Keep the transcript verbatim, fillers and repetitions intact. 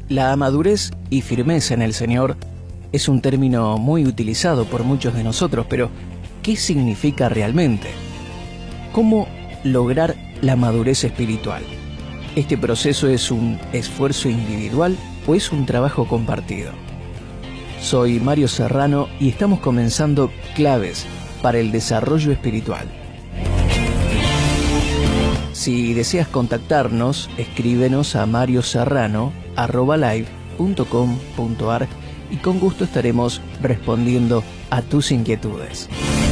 La madurez y firmeza en el Señor es un término muy utilizado por muchos de nosotros, pero ¿qué significa realmente? ¿Cómo lograr la madurez espiritual? ¿Este proceso es un esfuerzo individual o es un trabajo compartido? Soy Mario Serrano y estamos comenzando Claves para el Desarrollo Espiritual. Si deseas contactarnos, escríbenos a marioserrano arroba live punto com punto ar y con gusto estaremos respondiendo a tus inquietudes.